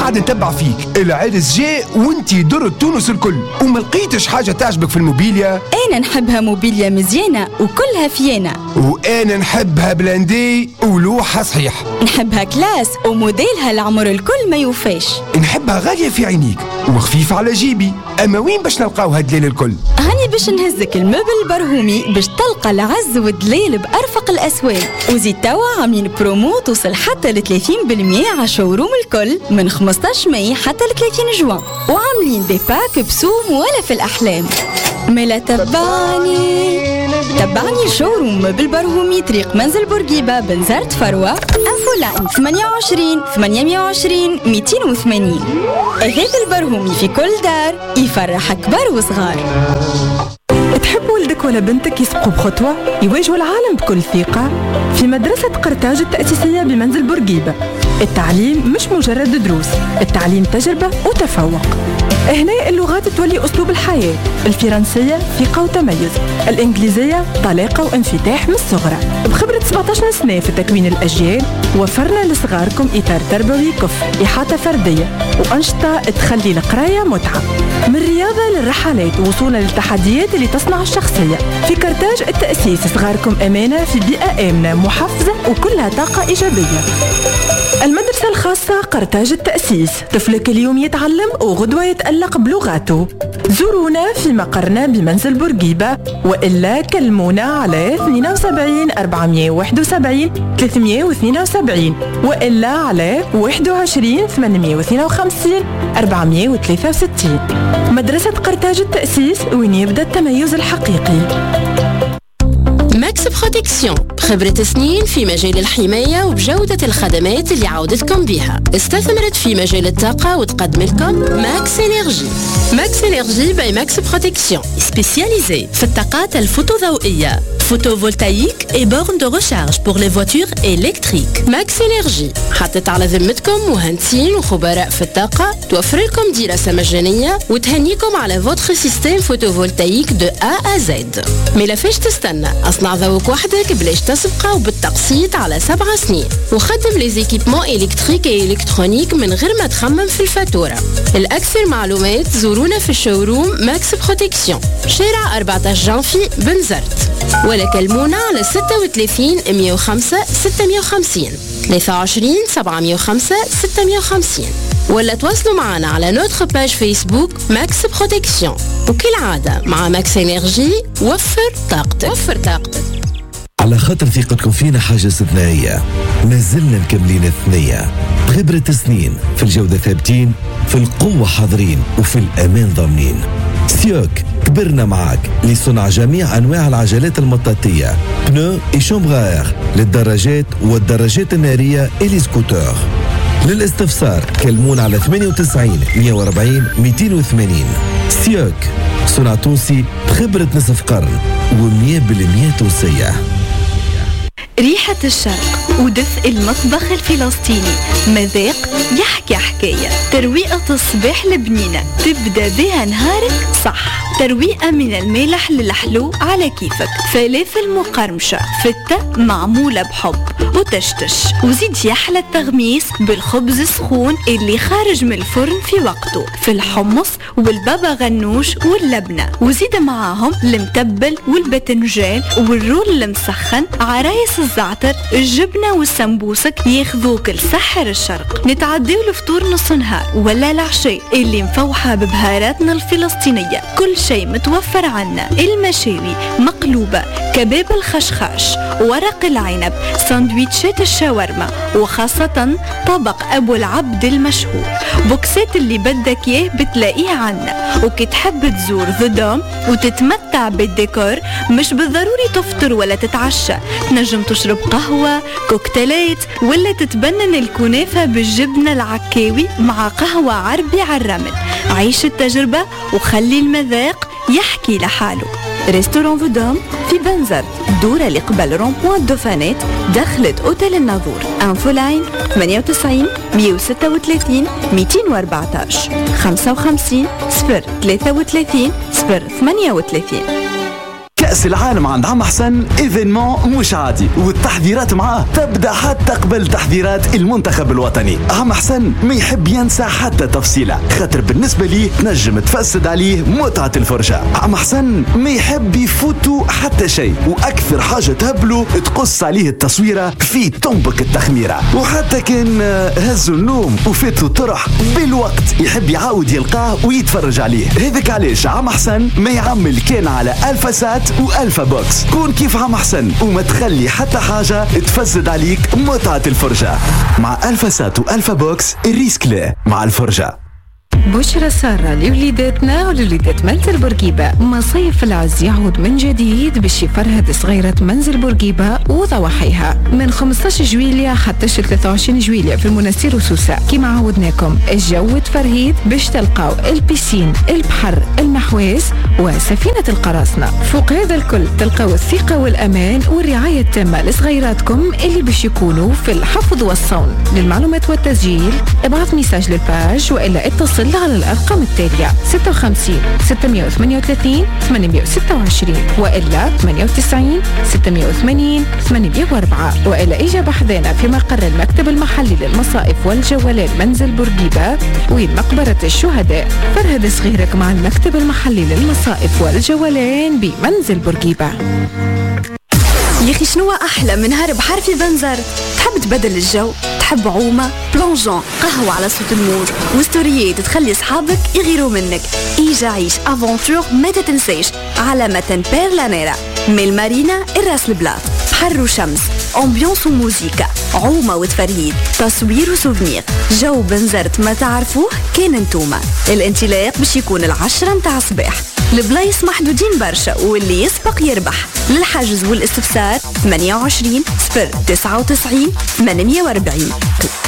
قاعد نتبع فيك، العرس جاء وانتي درت تونس الكل وما لقيتش حاجة تعجبك في الموبيليا. أنا نحبها موبيليا مزيانة وكلها فيانا، وأنا نحبها بلاندي ولوحة صحيح، نحبها كلاس وموديلها العمر الكل ما يوفاش، نحبها غالية في عينيك وخفيفة على جيبي. أما وين باش نلقاو هالدليل الكل؟ هاني باش نهزك المبل البرهومي باش تلقى العز والدليل بأرفق الأسواق، وزيد توا عاملين برومو توصل حتى ل 30% على شوروم الكل من 15 ماي حتى ل 30 جوان، وعاملين دي باك بسوم ولا في الأحلام. ملا تبعني شوروم بالبرهومي طريق منزل بورقيبة بنزرت فروة، انفو لاين 28 820 280. أثاث البرهومي في كل دار يفرح كبار وصغار. تحب ولدك ولا بنتك يسبقوا بخطوة يواجهوا العالم بكل ثقة؟ في مدرسة قرطاج التأسيسية بمنزل بورقيبة التعليم مش مجرد دروس، التعليم تجربة وتفوق. هنا اللغات تولي أسلوب الحياة، الفرنسية ثقة وتميز، الإنجليزية طلاقة وانفتاح من الصغرى. بخبرة 17 سنة في تكوين الأجيال وفرنا لصغاركم إطار تربوي كفء، إحاطة فردية وأنشطة تخلي القراية متعة، من الرياضة للرحلات وصولا للتحديات اللي تصنع الشخصية. في قرطاج التأسيس صغاركم أمانة في بيئة آمنة محفزة وكلها طاقة إيجابية. المدرسة الخاصة قرطاج التأسيس، طفلك اليوم يتعلم وغدوة يتألق بلغاته. زورونا في مقرنا بمنزل بورقيبة وإلا كلمونا على 72 471 372 وإلا على 21 852 463. مدرسة قرطاج التأسيس وين يبدأ التميز الحقيقي. ماكس بروتكسيون، خبرة سنين في مجال الحماية وبجودة الخدمات اللي عودتكم بها. استثمرت في مجال الطاقة وتقدم لكم ماكس إنرجي. ماكس إنرجي باي ماكس بروتكسيون، سبيسياليزي في الطاقات الفوتوضوئية، photovoltaïque et bornes de recharge pour les voitures électriques. ماكس إنرجي حطت على ذمتكم مهندسين وخبراء في الطاقة، توفر لكم دراسة مجانية وتهنيكم على فوتر سيستم فوتوفولتايك دو A à Z. ملافاش تستنى، اصنع ذوق وحدك بلاش تسبقه وبالتقسيط على 7 سنين، وخدم لي زيكيبمون إلكتريك و إلكترونيك من غير ما تخمم في الفاتورة. الأكثر معلومات زورونا في الشوروم ماكس بروتكسيون، شارع 14 جانفي بنزرت، ولا كلمونا على 36 105 650 23 705 650، ولا تواصلوا معنا على نوتر باج فيسبوك ماكس بروتكسيون. وكالعادة مع ماكس إنرجي وفر طاقتك. على خاطر ثقتكم فينا حاجة استثنائية، ما زلنا مكملين الثنية. خبرة سنين في الجودة ثابتين، في القوة حاضرين وفي الأمان ضامنين. سيوك كبرنا معاك لصنع جميع أنواع العجلات المطاطية، بنو إي شومبغ للدراجات والدراجات النارية إلي سكوتر. للاستفسار كلمون على 98 140 280. سيوك صنع تونسي بخبرة نصف قرن و100% تونسية. ريحة الشرق ودفء المطبخ الفلسطيني، مذاق يحكي حكاية، ترويقة الصباح البنينة تبدأ بها نهارك صح، ترويقة من المالح للحلو على كيفك، فلافل مقرمشة فتة معمولة بحب وتشتش، وزيد يحلى التغميس بالخبز السخون اللي خارج من الفرن في وقته، في الحمص والبابا غنوش واللبنة، وزيد معاهم المتبل والبتنجان والرول المسخن، عرايس الزعتر، الجبنة والسمبوسك ياخذوك لسحر الشرق. نتعديو الفطور نص نهار ولا العشاء اللي مفوحة ببهاراتنا الفلسطينية، كل شيء متوفر عنا، المشاوي مقلوبة، كباب الخشخاش، ورق العنب، ساندويتشات الشاورما، وخاصة طبق أبو العبد المشهور. بوكسات اللي بدك إياه بتلاقيه عنا، وكي تحب تزور ذا دوم وتتمتع بالديكور مش بالضروري تفطر ولا تتعشى، تنجم تشرب قهوة، كوكتيلات، ولا تتبنن الكنافة بالجبنة العكاوي مع قهوة عربي على الرمل. عيش التجربة وخلي المذاق يحكي لحاله. ريستوران فودوم في بنزرت، دورة اللي قبل رون-بوان دوفانات، دخلت أوتيل الناظور. انفو لاين 98 136 214 55 033 038. كأس العالم عند عم حسن ايفينمون مش عادي، والتحضيرات معاه تبدأ حتى قبل تحضيرات المنتخب الوطني. عم حسن ما يحب ينسى حتى تفصيلة، خاطر بالنسبة ليه تنجم تفسد عليه متعة الفرجة. عم حسن ما يحب يفوتوا حتى شيء، وأكثر حاجة تهبله تقص عليه التصويرة في تنبك التخميرة. وحتى كان هزوا النوم وفاتوا طرح بالوقت يحب يعاود يلقاه ويتفرج عليه. هذاك علاش عم حسن ما يعمل كان على ألفا سات وألفا بوكس. كون كيف عم حسن وما تخلي حتى حاجة تفسد عليك متعة الفرجة. مع ألفا سات وألفا بوكس الريسك لا مع الفرجة. بشرى سارة لوليداتنا ولوليدات منزل بورقيبة. مصيف العز يعود من جديد باش يفرهد صغيرة منزل بورقيبة وضواحيها من 15 جويلية حتى 23 جويلية في المنستير وسوسة. كيما عودناكم الجو تفرهيد باش تلقاو البيسين، البحر، المحواز وسفينة القراصنة. فوق هذا الكل تلقاو الثقة والأمان والرعاية التامة لصغيراتكم اللي باش يكونوا في الحفظ والصون. للمعلومات والتسجيل ابعث ميساج للباج وإلا اتصل على الأرقام التالية 56 638 826 وإلا 98 680 804 وإلا إجابة حذانا في مقر المكتب المحلي للمصائف والجولات منزل بورقيبة وين مقبرة الشهداء. فرهد صغيرك مع المكتب المحلي للمصائف والجولان بمنزل بورقيبة. يا أخي شنو أحلى من نهار بحر في بنزر؟ تحب تبدل الجو؟ تحب عومة، بلونجون، قهوة على صوت الموج وستوريات تخلي أصحابك يغيروا منك. إيجا عيش أفونتور ما تتنسيش على متن بيرلانيرا من المارينا الراس البلاط. بحر وشمس، أمبيونس وموسيقى، عومة وتفرهيد، تصوير وسوفنير. جو بنزرت ما تعرفوه كان انتوما. الانطلاق باش يكون 10 متاع الصباح. البلايص محدودين برشا واللي يسبق يربح. للحجز والاستفسار 28 099 840.